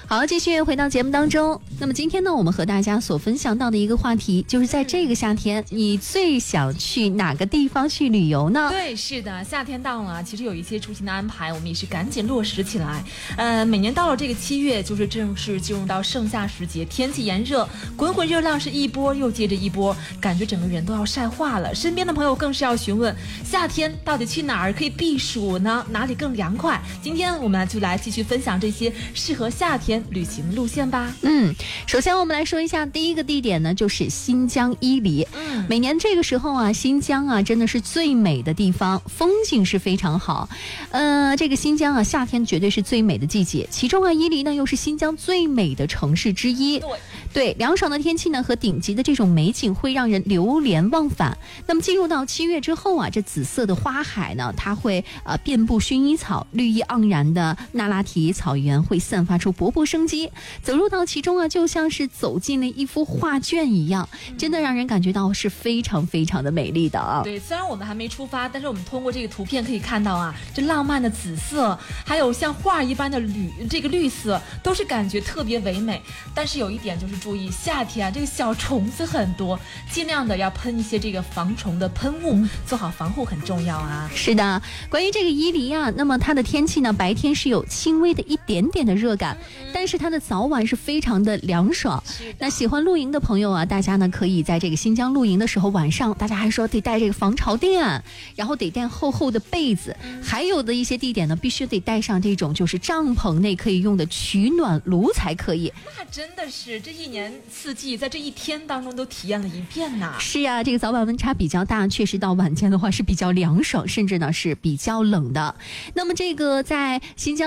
好，继续回到节目当中。那么今天呢，我们和大家所分享到的一个话题，就是在这个夏天，你最想去哪个地方去旅游呢？ 对，是的，夏天到了，其实有一些出行的安排，我们也是赶紧落实起来。每年到了这个7月，就是正式进入到盛夏时节，天气炎热，滚滚热浪是一波又接着一波，感觉整个人都要晒化了。身边的朋友更是要询问，夏天到底去哪儿可以避暑呢？哪里更凉快？今天我们就来继续分享这些适合夏天旅行的路线吧。 首先我们来说一下第一个地点呢，就是新疆伊犁。每年这个时候啊，新疆啊真的是最美的地方，风景是非常好。这个新疆啊，夏天绝对是最美的季节，其中啊，伊犁呢又是新疆最美的城市之一。对，凉爽的天气呢和顶级的这种美景会让人流连忘返。那么进入到7月之后啊，这紫色的花海呢，它会遍布薰衣草，绿意盎然的那拉提草原会散发出勃勃生机。走入到其中啊，就像是走进了一幅画卷一样，真的让人感觉到是非常非常的美丽的啊。 对，虽然我们还没出发，但是我们通过这个图片可以看到啊，这浪漫的紫色，还有像画一般的绿色，都是感觉特别唯美。但是有一点就是注意，夏天啊，这个小虫子很多，尽量的要喷一些这个防虫的喷雾，做好防护很重要啊。 是的，关于这个伊犁啊，那么它的天气呢，白天是有轻微的一点点的热感，但是它的早晚是非常的凉爽。那喜欢露营的朋友啊，大家呢可以在这个新疆露营的时候，晚上大家还说得带这个防潮垫，然后得带厚厚的被子，还有的一些地点呢，必须得带上这种就是帐篷内可以用的取暖炉才可以。 那真的是这一年四季在这一天当中都体验了一遍呐。 是啊，这个早晚温差比较大，确实到晚间的话是比较凉爽，甚至呢是比较冷的。那么这个在新疆